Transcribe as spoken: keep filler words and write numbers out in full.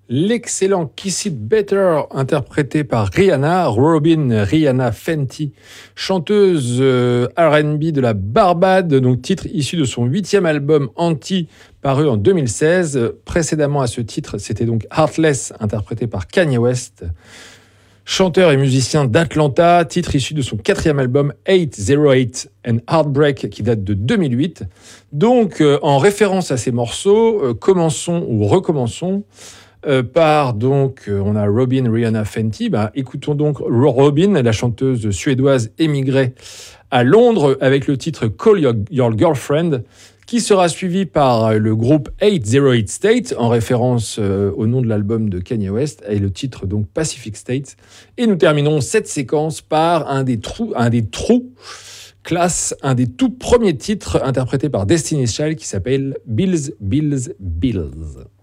L'excellent Kiss It Better, interprété par Rihanna, Robin Rihanna Fenty, chanteuse euh, R and B de la Barbade, donc titre issu de son huitième album Anti, paru en deux mille seize. Précédemment à ce titre, c'était donc Heartless, interprété par Kanye West, chanteur et musicien d'Atlanta, titre issu de son quatrième album huit cent huit and Heartbreak, qui date de deux mille huit. Donc, euh, en référence à ces morceaux, euh, commençons ou recommençons Euh, par donc, euh, on a Robin Rihanna Fenty. Bah, écoutons donc Robin, la chanteuse suédoise émigrée à Londres, avec le titre Call Your, Your Girlfriend, qui sera suivi par le groupe huit cent huit State, en référence euh, au nom de l'album de Kanye West, et le titre donc Pacific State. Et nous terminons cette séquence par un des trous, un des trous classe, un des tout premiers titres interprétés par Destiny's Child qui s'appelle Bills, Bills, Bills.